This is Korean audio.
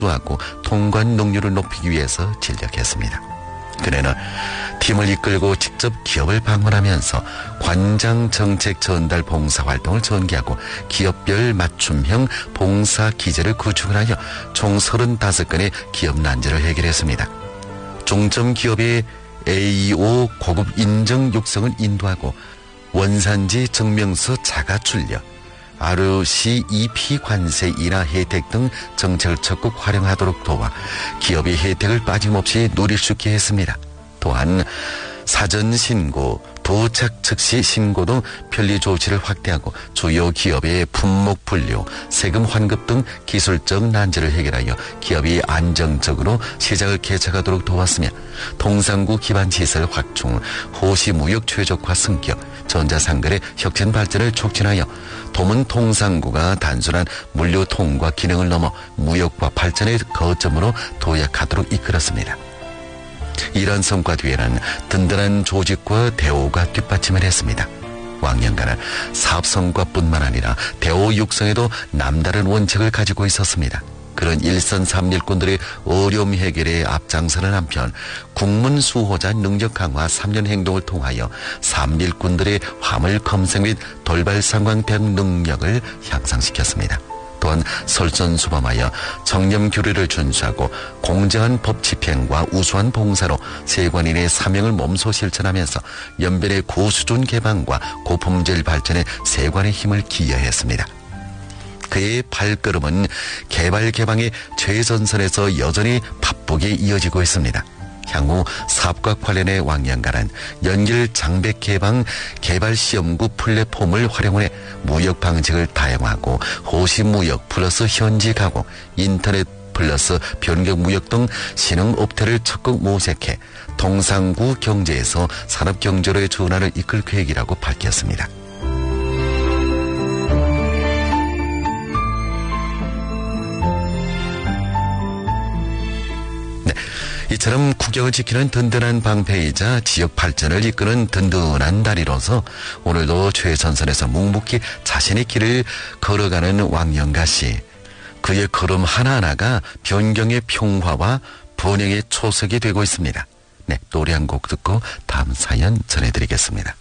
하고 통관 능률을 높이기 위해서 진력했습니다. 그는 팀을 이끌고 직접 기업을 방문하면서 관장 정책 전달 봉사 활동을 전개하고 기업별 맞춤형 봉사 기제를 구축을 하여 총 35건의 기업 난제를 해결했습니다. 중점 기업의 AO 고급 인증 육성을 인도하고 원산지 증명서 자가 출력, RCEP 관세 인하 혜택 등 정책을 적극 활용하도록 도와 기업의 혜택을 빠짐없이 누릴 수 있게 했습니다. 또한 사전 신고, 도착 즉시 신고 등 편리 조치를 확대하고 주요 기업의 품목 분류, 세금 환급 등 기술적 난제를 해결하여 기업이 안정적으로 시장을 개척하도록 도왔으며 통상구 기반 시설 확충, 호시 무역 최적화 승격, 전자상거래 혁신 발전을 촉진하여 도문 통상구가 단순한 물류 통과 기능을 넘어 무역과 발전의 거점으로 도약하도록 이끌었습니다. 이런 성과 뒤에는 든든한 조직과 대우가 뒷받침을 했습니다. 왕년가는 사업 성과뿐만 아니라 대우 육성에도 남다른 원칙을 가지고 있었습니다. 그런 일선 삼일꾼들의 어려움 해결에 앞장서는 한편 국문 수호자 능력 강화 3년 행동을 통하여 삼일꾼들의 화물 검색 및 돌발 상황 대응 능력을 향상시켰습니다. 또한 설선수범하여 청렴 규례를 준수하고 공정한 법 집행과 우수한 봉사로 세관인의 사명을 몸소 실천하면서 연변의 고수준 개방과 고품질 발전에 세관의 힘을 기여했습니다. 그의 발걸음은 개발 개방의 최전선에서 여전히 바쁘게 이어지고 있습니다. 향후 사업과 관련해 왕년가는 연길 장백 개방 개발 시험구 플랫폼을 활용해 무역 방식을 다양화하고 호시 무역 플러스 현지 가공, 인터넷 플러스 변경 무역 등 신흥 업태를 적극 모색해 통상구 경제에서 산업 경제로의 전환을 이끌 계획이라고 밝혔습니다. 이처럼 국격을 지키는 든든한 방패이자 지역 발전을 이끄는 든든한 다리로서 오늘도 최전선에서 묵묵히 자신의 길을 걸어가는 왕년가 씨. 그의 걸음 하나하나가 변경의 평화와 번영의 초석이 되고 있습니다. 네, 노래 한 곡 듣고 다음 사연 전해드리겠습니다.